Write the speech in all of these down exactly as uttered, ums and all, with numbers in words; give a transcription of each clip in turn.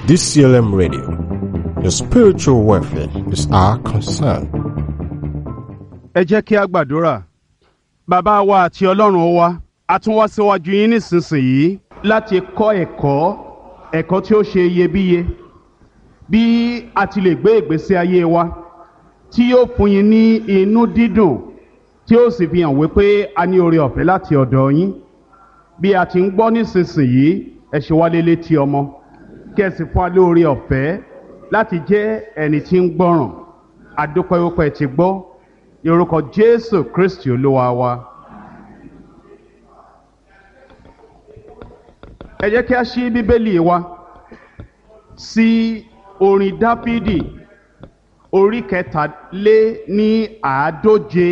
D C L M Radio. Your spiritual welfare is our concern. Ẹ jẹ́ kí a gbàdúrà. Bàbá wa àti Ọlọ́run wa, a tún wá síwájú yín nísinsìnyí láti kọ́ ẹ̀kọ́ ẹ̀kọ́ tí ó ṣe iyebíye bí a ti lè gbé ìgbésí ayé wa tí yóò fún yín ní inú dídùn tí ó sì fi hàn wípé a ní oore ọ̀fẹ́ láti ọ̀dọ̀ yín. Bí a ti ń gbọ́ nísinsìnyí, ẹ ṣe wá létí ọmọ kí ẹ sì fún wa lóore ọ̀fẹ́ láti jẹ́ ẹni tí ń gbọ́ràn. A dúpẹ́ wípé ẹ ti gbọ́ ní orúkọ Jésù Kristi Olúwa wa. Ẹ jẹ́ kí a ṣí Bíbélì wa sí orin Dáfídì orí kẹtàlé ní àádóje.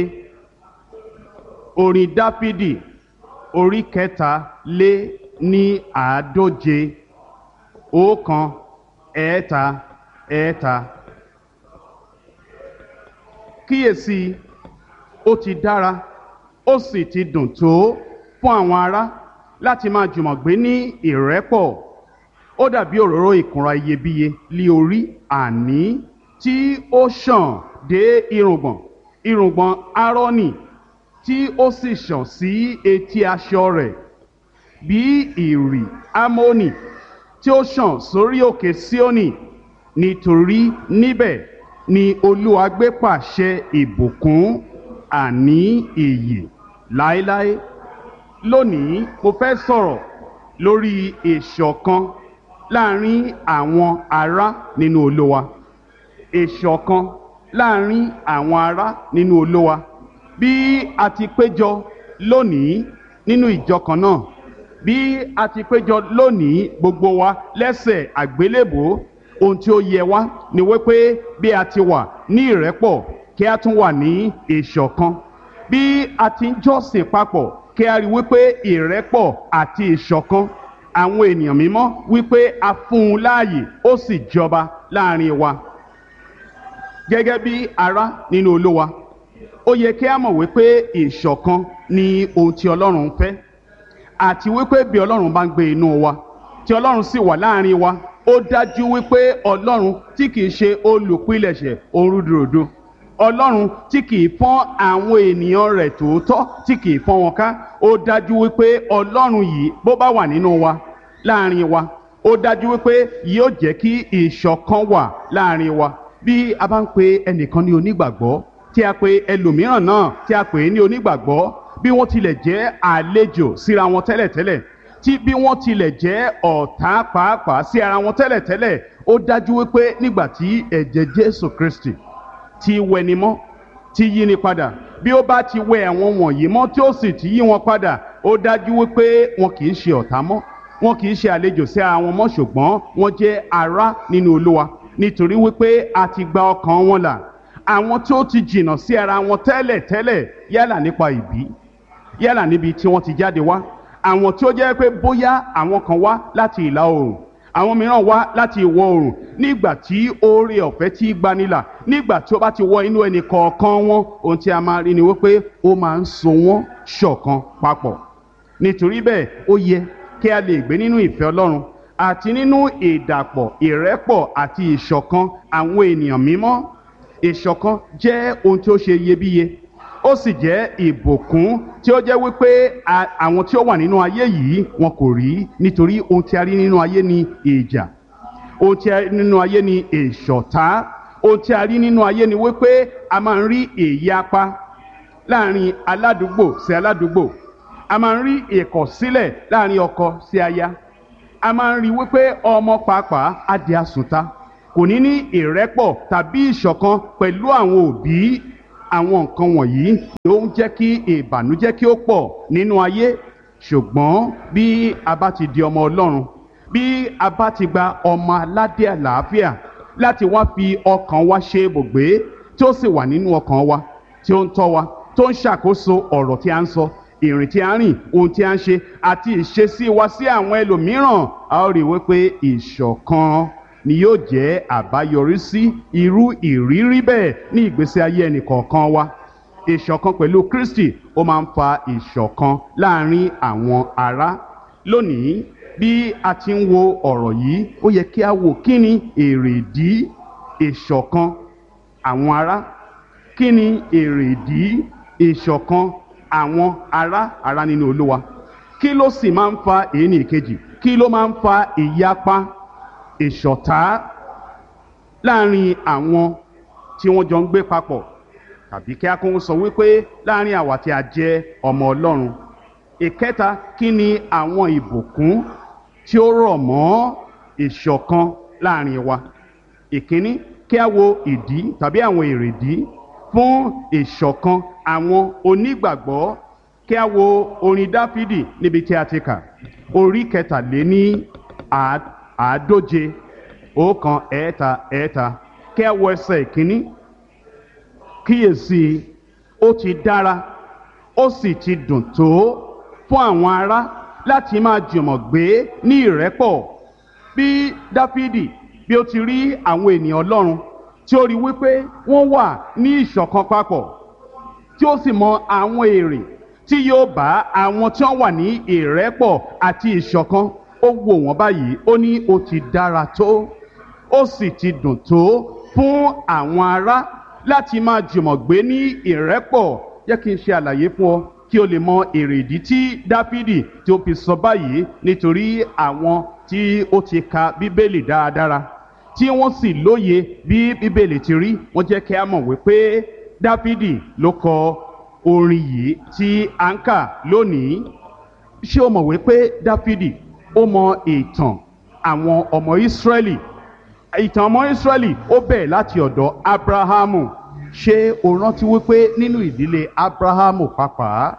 Orin Dáfídì orí kẹtàlé ní àádóje. Ọ̀kan ẹ̀ẹ́ta ẹ̀ẹ́ta. Kíyèsí, ó ti dára ó sì ti dùn tó fún àwọn ará láti máa jùmọ̀ gbé ní ìrẹ́pọ̀. Ó dàbí òróró ìkunra iyebíye lé orí àní tí ó ṣàn dé irùngbọ̀n irùngbọ̀n Árónì tí ó sì ṣàn sí etí aṣọ rẹ̀, bí ìrì Ámónì tí ó ṣàn sórí òkè Síónì. Nítorí níbẹ̀ ni Olúwa gbé pàṣẹ ìbùkún àní ìyè láéláé. Lónìí mo fẹ́ sọ̀rọ̀ lórí ìṣọ̀kan láàrin àwọn ará nínú Olúwa. Ìṣọ̀kan láàrin àwọn ará nínú Olúwa. Bí a ti péjọ lónìí nínú ìjọ kan náà, bí a ti péjọ lónìí gbogbo wa lẹ́sẹ̀ àgbélébùú, ohun tí ó yẹ wá ni wípé bí a ti wà ní ìrẹ́pọ̀ kí a tún wà ní ìṣọ̀kan. Bí a ti ń jọ́sìn papọ̀ kí a rí wípé ìrẹ́pọ̀ àti ìṣọ̀kan àwọn ènìyàn mímọ́ wípé a fún un láàyè ó sì jọba láàrin wa. Gẹ́gẹ́ bí ará nínú Olúwa, ó yẹ kí a mọ̀ wípé ìṣọ̀kan ni ohun tí Ọlọ́run ń fẹ́, àti wípé bí Ọlọ́run bá ń gbé inú wa tí Ọlọ́run sì wà láàrin wa, ó dájú wípé Ọlọ́run tí kìí ṣe olùpilẹ̀ṣẹ̀ orúdurùdu, Ọlọ́run tí kìí fọ́n àwọn ènìyàn rẹ̀ tòótọ́ tí kìí fọ́n wọn ká, ó dájú wípé Ọlọ́run yìí bó bá wà nínú wa láàrin wa, ó dájú wípé yóò jẹ́ kí ìṣọ̀kan wà láàrin wa. Bí a bá ń pe ẹnìkan ní onígbàgbọ́ tí a pe ẹlòmíràn náà tí a pè é ní onígbàgbọ́, bí wọ́n tilẹ̀ jẹ́ àlejò síra wọn tẹ́lẹ̀tẹ́lẹ̀, tí bí wọ́n tilẹ̀ jẹ́ ọ̀tá pàápàá sí ara wọn tẹ́lẹ̀tẹ́lẹ̀, ó dájú wípé nígbà tí ẹ̀jẹ̀ Jésù Kristi ti wẹni mọ́, ti yí ni padà, bí ó bá ti wẹ àwọn wọ̀nyí mọ́ tí ó sì ti yí wọn padà, ó dájú wípé wọn kì í ṣe ọ̀tá mọ́, wọn kì í ṣe àlejò sí ara wọn mọ́, ṣùgbọ́n wọ́n jẹ́ ará nínú Olúwa, nítorí wípé a ti gba ọkàn wọn là. Àwọn tí ó ti jìnnà sí ara wọn tẹ́lẹ̀tẹ́lẹ̀, yálà nípa ìbí, yálà níbi tí wọ́n ti jáde wá, àwọn tí ó jẹ́ pé bóyá àwọn kan wá láti ìlà oòrùn, àwọn mìíràn wá láti ìwọ̀ oòrùn, nígbà tí oore ọ̀fẹ́ tí gbanilà, nígbà tí ó bá ti wọ inú ẹnì kọ̀ọ̀kan wọn, ohun tí a máa rí ni wípé ó máa ń so wọ́n ṣọ̀kan papọ̀. Nítorí bẹ́ẹ̀ ó yẹ kí a lè gbé nínú ìfẹ́ Ọlọ́run àti nínú ìdàpọ̀ ìrẹ́pọ̀ àti ìṣọ̀kan àwọn ènìyàn mímọ́. Ìṣọ̀kan jẹ́ ohun tí ó ṣe iyebíye, ó sì jẹ́ ìbùkún tí ó jẹ́ wípé àwọn tí ó wà nínú ayé yìí wọn kò rí, nítorí ohun tí a rí nínú ayé ni ìjà, ohun tí a rí nínú ayé ni ìṣọ̀tá, ohun tí a rí nínú ayé ni wípé a máa ń rí ìyapa láàrin aládùúgbò sí aládùúgbò, a máa ń rí ìkọ̀sílẹ̀ láàrin ọkọ sí aya, a máa ń rí wípé ọmọ pàápàá á di àsùnta, kò ní ní ìrẹ́pọ̀ tàbí ìṣọ̀kan pẹ̀lú àwọn òbí. Àwọn nǹkan wọ̀nyí ló ń jẹ́ kí ìbànújẹ́ kí ó pọ̀ nínú ayé. Ṣùgbọ́n bí a bá ti di ọmọ Ọlọ́run, bí a bá ti gba ọmọ aládé àlàáfíà láti wá fi ọkàn wa ṣe ibùgbé, tí ó sì wà nínú ọkàn wa, tí ó ń tọ́ wa, tó ń ṣàkóso ọ̀rọ̀ tí a ń sọ, ìrìn tí a ń rìn, ohun tí a ń ṣe àti ìṣesí wa sí àwọn ẹlòmíràn, a ó rí wípé ìṣọ̀kan ni yóò jẹ́ àbáyọrí sí irú ìrírí bẹ́ẹ̀ ní ìgbésí ayé ẹnìkọ̀ọ̀kan wa. Ìṣọ̀kan pẹ̀lú Kristi ó máa ń fa ìṣọ̀kan láàrin àwọn ará. Lónìí bí a ti ń wo ọ̀rọ̀ yìí ó yẹ kí a wò kí ni èrèdí ìṣọ̀kan àwọn ará, kí ni èrèdí ìṣọ̀kan àwọn ará ará nínú Olúwa, kí ló sì máa ń fa èyí ní ìkejì, kí ló máa ń fa ìyapa ìṣọ̀tá láàrin àwọn tí wọ́n jọ ń gbé papọ̀, tàbí kí a kún sọ wípé láàrin àwa tí a jẹ́ ọmọ Ọlọ́run. Ìkẹta, kí ni àwọn ìbùkún tí ó rọ̀ mọ́ ìṣọ̀kan láàrin wa. Ìkíní, kí a wo ìdí tàbí àwọn èrèdí fún ìṣọ̀kan àwọn onígbàgbọ́. Kí a wo orin Dáfídì níbi tí a ti kà orí kẹtàléní àádóje ọ̀kan ẹ̀ẹ́ta ẹ̀ẹ́ta. Kí a wo ẹsẹ̀ ìkíní. Kíyèsí, ó ti dára ó sì ti dùn tó fún àwọn ará láti máa jùmọ̀ gbé ní ìrẹ́pọ̀. Bí Dáfídì bí ó ti rí àwọn ènìyàn Ọlọ́run tí ó rí wípé wọ́n wà ní ìṣọ̀kan papọ̀, tí ó sì mọ àwọn èrè tí yóò bá àwọn tí wọ́n wà ní ìrẹ́pọ̀ àti ìṣọ̀kan, ó wò wọ́n báyìí, ó ní ó ti dára tó ó sì ti dùn tó fún àwọn ará láti máa jùmọ̀ gbé ní ìrẹ́pọ̀. Jẹ́ kí n ṣe àlàyé fún ọ kí o lè mọ èrèdí tí Dáfídì tí ó fi sọ báyìí, nítorí àwọn tí ó ti ka Bíbélì dáradára tí wọ́n sì lóye bí Bíbélì ti rí, wọ́n jẹ́ kí a mọ̀ wípé Dáfídì ló kọ orin yìí tí à ń kà lónìí. Ṣé o mọ̀ wípé Dáfídì ó mọ ìtàn àwọn ọmọ Ísírẹ́lì? Ìtàn ọmọ Ísírẹ́lì ó bẹ̀rẹ̀ láti ọ̀dọ̀ Ábúráhámù. Ṣé o rántí wípé nínú ìdílé Ábúráhámù pàápàá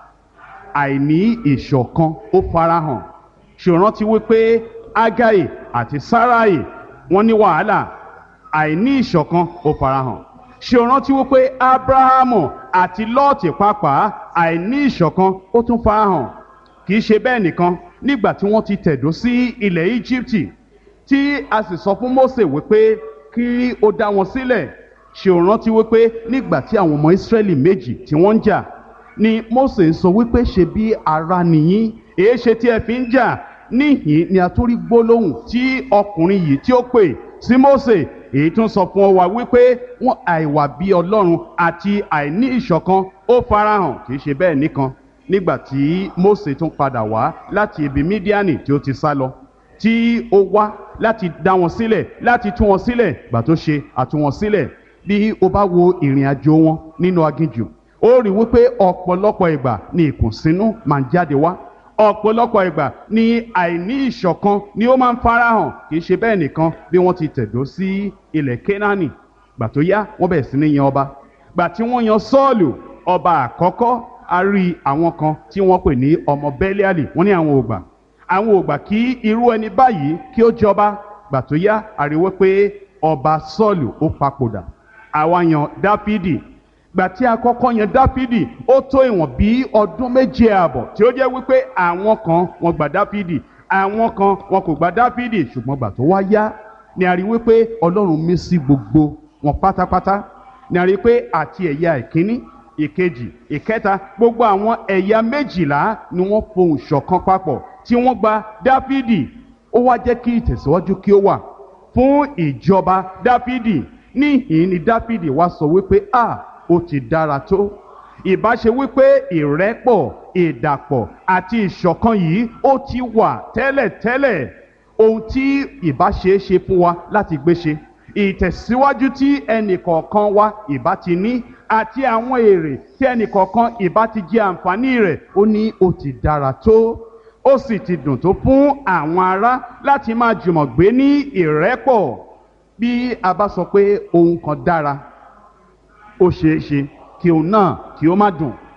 àìní ìṣọ̀kan ó farahàn? Ṣé o rántí wípé Ágáì àti Sáráì wọ́n ní wàhálà, àìní ìṣọ̀kan ó farahàn? Ṣé o rántí wípé Ábúráhámù àti Lọ́ọ̀tì pàápàá àìní ìṣọ̀kan ó tún farahàn? Kì í ṣe bẹ́ẹ̀ nìkan, nígbà tí wọ́n ti tẹ̀dó sí ilẹ̀ Íjíbítì tí a sì sọ fún Mósè wípé kí ó dá wọn sílẹ̀, ṣé o rántí wípé nígbà tí àwọn ọmọ Ísírẹ́lì méjì tí wọ́n ń jà ni Mósè ń sọ wípé ṣe bí ará nìyín, èé ṣe tí ẹ fi ń jà? Níhìn ni a tún rí gbólóhùn tí ọkùnrin yìí tí ó pè sí Mósè, èyí tún sọ fún wa wípé wọn àìwà bí Ọlọ́run àti àìní ìṣọ̀kan ó farahàn. Kì í ṣe bẹ́ẹ̀ nìkan, nígbà tí Mósè tún padà wá láti ibi Mídíánì tí ó ti sá lọ, tí ó wá láti dá wọn sílẹ̀, láti tú wọn sílẹ̀, gbà tó ṣe àtú wọn sílẹ̀. Bí o bá wo ìrìn àjò wọn nínú aginjù, ó rí wípé ọ̀pọ̀lọpọ̀ ìgbà ni ìkùnsínú máa ń jáde wá, ọ̀pọ̀lọpọ̀ ìgbà ni àìní ìṣọ̀kan ni ó máa ń farahàn. Kì í ṣe bẹ́ẹ̀ nìkan, bí wọ́n ti tẹ̀dó sí ilẹ̀ Kénáánì, gbà tó yá wọ́n bẹ̀rẹ̀ sí ní yan ọba. Gbà tí wọ́n yan Sọ́ọ̀lù ọba àkọ́kọ́, a rí àwọn kan tí wọ́n pè ní ọmọ Bẹ́líálì, wọ́n ní àwọn ò gbà àwọn ò gbà kí irú ẹni báyìí kí ó jọba. Gbà tó yá a rí wípé ọba Sọ́ọ̀lù ó papòdà, àwa yan Dáfídì. Gbà tí a kọ́kọ́ yan Dáfídì, ó tó ìwọ̀n bí ọdún méje ààbọ̀ tí ó jẹ́ wípé àwọn kan wọ́n gbà Dáfídì, àwọn kan wọn kò gbà Dáfídì. Ṣùgbọ́n gbà tó wá yá ni a rí wípé Ọlọ́run mí sí gbogbo wọn pátápátá. Ni a rí pé àti ẹ̀yà ìkíní, ìkejì, ìkẹta, gbogbo àwọn ẹ̀yà méjìlá ni wọ́n fohùn ṣọ̀kan papọ̀ tí wọ́n gba Dáfídì. Ó wá jẹ́ kí ìtẹ̀síwájú kí ó wà fún ìjọba Dáfídì. Níhìn ni Dáfídì wá sọ wípé a ó ti dára tó. Ìbá ṣe wípé ìrẹ́pọ̀, ìdàpọ̀ àti ìṣọ̀kan yìí ó ti wà tẹ́lẹ̀tẹ́lẹ̀, ohun tí ìbá ṣe é ṣe fún wa láti gbé ṣe, ìtẹ̀síwájú tí ẹnìkọ̀ọ̀kan wa ìbá ti ní, àti àwọn èrè tí ẹnìkọ̀ọ̀kan ìbá ti jẹ àǹfààní rẹ̀, ó ní ó ti dára tó ó sì ti dùn tó fún àwọn ará láti máa jùmọ̀ gbé ní ìrẹ́pọ̀. Bí a bá sọ pé ohun kan dára, ó ṣeé ṣe kí òun náà kí ó má dùn.